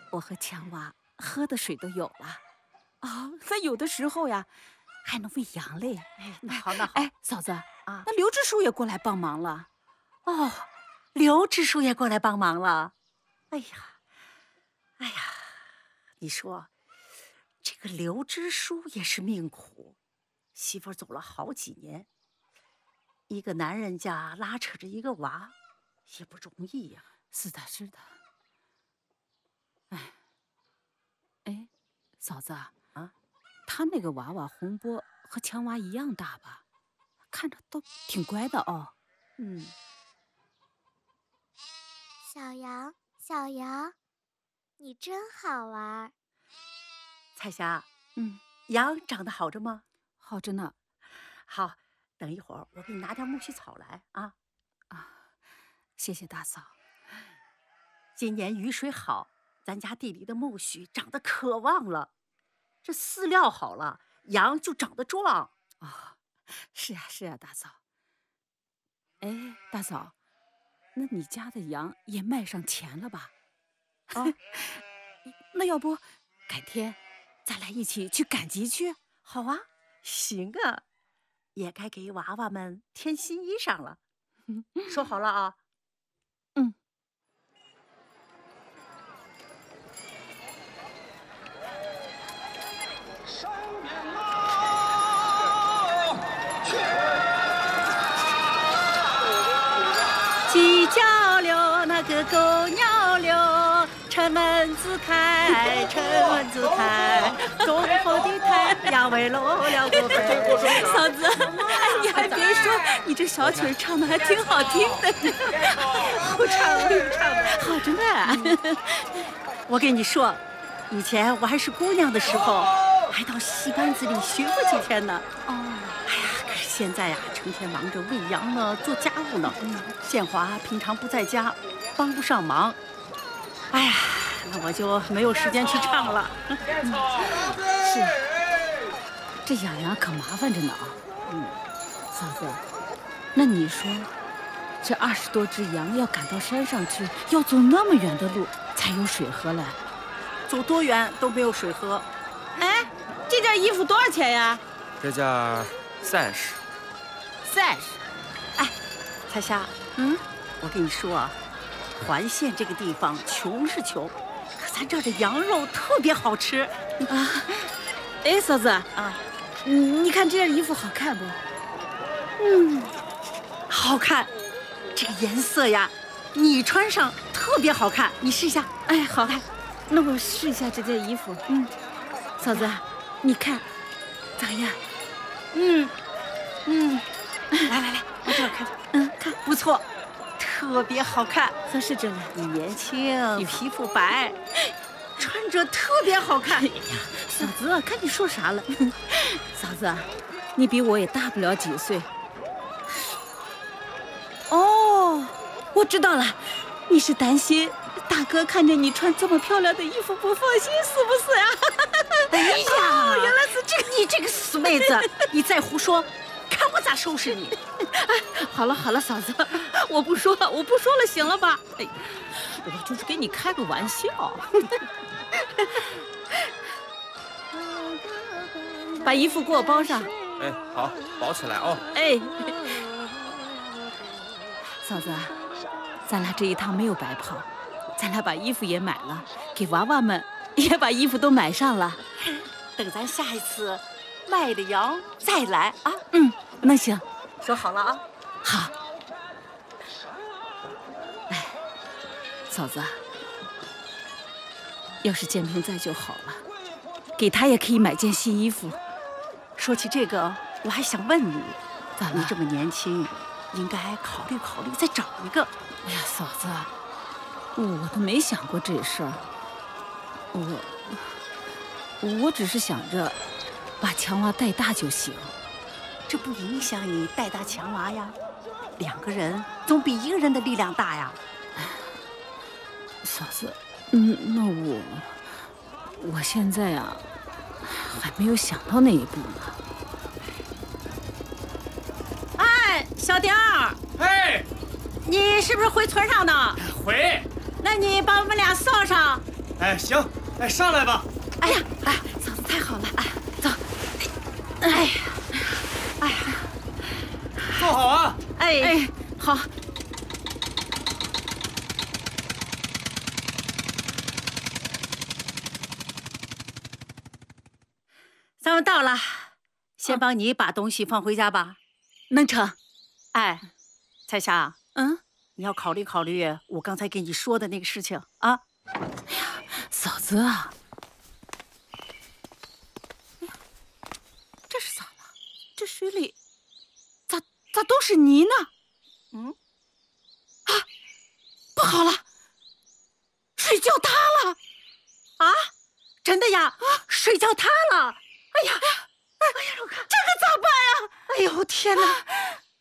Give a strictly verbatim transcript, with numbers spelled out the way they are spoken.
我和强娃喝的水都有了。哦，那有的时候呀，还能喂羊嘞。 哎，那好，那好。 哎，嫂子啊， 那刘支书也过来帮忙了。 哦，刘支书也过来帮忙了。哎呀，哎呀，你说这个刘支书也是命苦，媳妇儿走了好几年，一个男人家拉扯着一个娃，也不容易呀。 是的，是的。哎，哎，嫂子啊，他那个娃娃红波和强娃一样大吧？看着都挺乖的哦。 嗯。 小羊，小羊，你真好玩。 彩霞， 嗯， 羊长得好着吗？ 好着呢。 好，等一会儿我给你拿点苜蓿草来啊。 啊，谢谢大嫂。 今年雨水好，咱家地里的苜蓿长得可旺了，这饲料好了，羊就长得壮。 哦，是呀是呀，大嫂。哎，大嫂，那你家的羊也卖上钱了吧？ 啊， 那要不改天咱俩一起去赶集去？ 好啊，行啊，也该给娃娃们添新衣裳了。说好了啊。 嗯。 上边喽， 鸡叫了，那个狗鸟了，城门子开，城门子开，东方的太阳为落了个北。 嫂子，你还别说，你这小曲儿唱的还挺好听的。 好唱，好唱的， 好着呢。 我跟你说，以前我还是姑娘的时候，还到戏班子里学过几天呢。 哦， 哎呀，可是现在呀，成天忙着喂羊呢，做家务呢。 嗯， 建华平常不在家，帮不上忙。哎呀，那我就没有时间去唱了。 嗯，是，这养羊可麻烦着呢啊。 嗯， 嫂子，那你说，这二十多只羊要赶到山上去，要走那么远的路才有水喝来， 走多远都没有水喝。 哎，这件衣服多少钱呀？ 这件三十。 三十。 哎，彩霞， 嗯， 我跟你说啊，环县这个地方穷是穷，可咱这儿的羊肉特别好吃啊。哎，嫂子啊， 你你看这件衣服好看不？ 嗯，好看。这个颜色呀，你穿上特别好看，你试一下。 哎，好，来，那我试一下这件衣服。嗯，嫂子，你看咋样？ 嗯嗯，来来来，我这儿看。 嗯，看不错，特别好看， 合适着呢。 你年轻，皮肤白，穿着特别好看。 哎呀，嫂子，看你说啥了？嫂子，你比我也大不了几岁。哦，我知道了，你是担心大哥看见你穿这么漂亮的衣服不放心，是不是呀？ 哎呀， 哦，原来是这个！ 你这个死妹子，你再胡说，看我咋收拾你！ 哎，好了好了，嫂子，我不说了，我不说了，行了吧？哎，我就是跟你开个玩笑。把衣服给我包上。 哎，好，包起来哦。 哎，嫂子，咱俩这一趟没有白跑，咱俩把衣服也买了，给娃娃们也把衣服都买上了。 等咱下一次卖了羊再来啊！ 嗯，那行， 说好了啊。 好。哎，嫂子，要是建平在就好了，给他也可以买件新衣服。 说起这个，我还想问你， 咋了？ 你这么年轻，应该考虑考虑再找一个。 哎呀，嫂子，我都没想过这事儿。我我只是想着把强娃带大就行， 这不影响你带大强娃呀。两个人总比一个人的力量大呀。 嫂子，嗯，那我我现在呀、啊。还没有想到那一步呢。 哎，小丁儿， 嘿， 你是不是回村上的？ 回。 那你把我们俩捎上， 哎，行，哎，上来吧。 哎呀，哎，嫂子太好了，哎，走。哎呀，哎呀， 坐好啊。 哎哎，好。 咱们到了，先帮你把东西放回家吧。 能成。 哎，彩霞， 嗯， 你要考虑考虑我刚才跟你说的那个事情啊。 哎呀，嫂子啊，哎呀，这是咋了？这水里咋咋都是泥呢？ 嗯， 啊，不好了，水浇塌了！ 啊，真的呀？啊，水浇塌了！哎呀，哎呀，我看这可咋办呀？ 哎呦天哪！